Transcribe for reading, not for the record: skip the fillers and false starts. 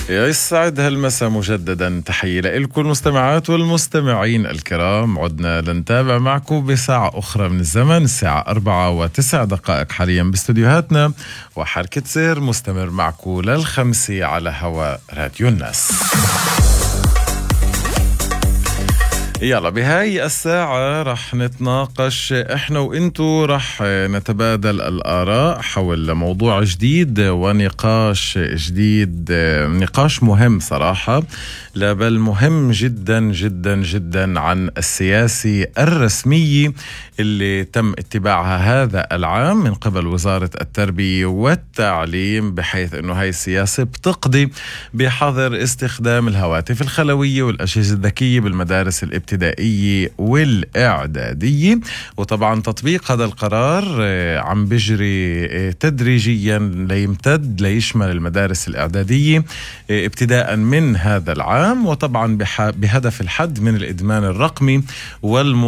يسعد هالمساء مجددا. تحية لكم المستمعات والمستمعين الكرام. عدنا لنتابع معكم بساعة أخرى من الزمن، الساعة 4:09 حاليا باستديوهاتنا، وحركة سير مستمر معكم لل5 على هواء راديو الناس. يلا بهاي الساعة رح نتناقش احنا وانتو، رح نتبادل الآراء حول موضوع جديد ونقاش جديد، نقاش مهم صراحة، لا بل مهم جدا جدا جدا، عن السياسة الرسمية اللي تم اتباعها هذا العام من قبل وزارة التربية والتعليم، بحيث انه هاي السياسة بتقضي بحظر استخدام الهواتف الخلوية والأجهزة الذكية بالمدارس الابتدائية والإعدادية. وطبعا تطبيق هذا القرار عم بجري تدريجيا ليمتد ليشمل المدارس الإعدادية ابتداء من هذا العام، وطبعا بهدف الحد من الإدمان الرقمي